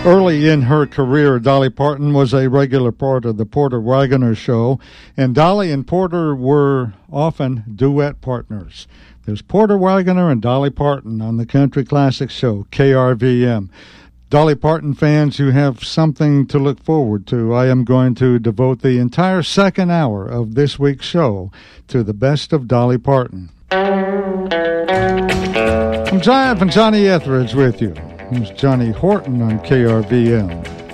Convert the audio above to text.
Early in her career, Dolly Parton was a regular part of the Porter Wagoner Show, and Dolly and Porter were often duet partners. There's Porter Wagoner and Dolly Parton on the Country Classics Show, KRVM. Dolly Parton fans, you have something to look forward to. I am going to devote the entire second hour of this week's show to the best of Dolly Parton. I'm Johnny Etheridge with you. Here's Johnny Horton on KRVM.